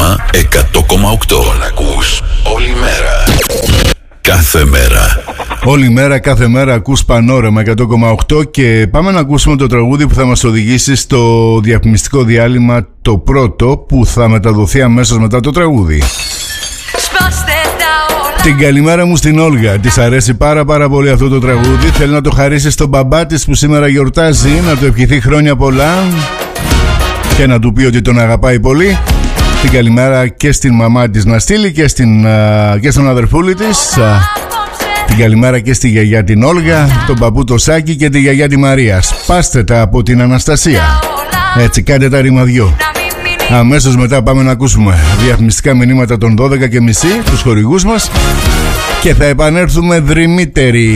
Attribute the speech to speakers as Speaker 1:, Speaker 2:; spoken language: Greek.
Speaker 1: Πανόραμα 100,8. Τον ακούς όλη μέρα. Κάθε μέρα.
Speaker 2: Όλη μέρα, κάθε μέρα ακούς Πανόραμα 100,8 και πάμε να ακούσουμε το τραγούδι που θα μας οδηγήσει στο διαφημιστικό διάλειμμα, το πρώτο που θα μεταδοθεί αμέσως μετά το τραγούδι. Την καλημέρα μου στην Όλγα. Της αρέσει πάρα πολύ αυτό το τραγούδι. Θέλει να το χαρίσει στον μπαμπά της που σήμερα γιορτάζει, να του ευχηθεί χρόνια πολλά και να του πει ότι τον αγαπάει πολύ. Την καλημέρα και στην μαμά της να στείλει και στον αδερφούλη της. Την καλημέρα και στη γιαγιά την Όλγα, τον παππού το Σάκη και τη γιαγιά τη Μαρία. Σπάστε τα από την Αναστασία. Έτσι, κάντε τα ρημαδιό. Αμέσως μετά πάμε να ακούσουμε διαφημιστικά μηνύματα των 12:30, τους χορηγούς μας, και θα επανέλθουμε δρυμύτεροι.